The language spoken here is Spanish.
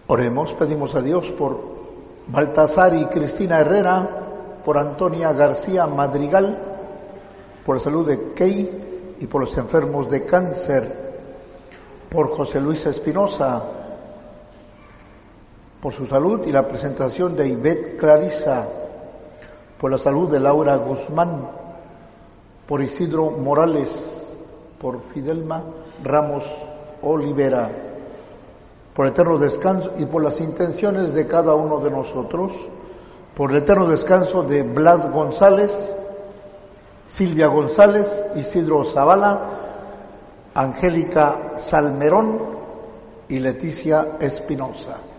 Oremos, pedimos a Dios por Baltasar y Cristina Herrera, por Antonia García Madrigal, por la salud de Key y por los enfermos de cáncer, por José Luis Espinosa, por su salud y la presentación de Ivette Clarisa, por la salud de Laura Guzmán, por Isidro Morales, por Fidelma Ramos Olivera, por el eterno descanso y por las intenciones de cada uno de nosotros, por el eterno descanso de Blas González, Silvia González, Isidro Zavala, Angélica Salmerón y Leticia Espinosa.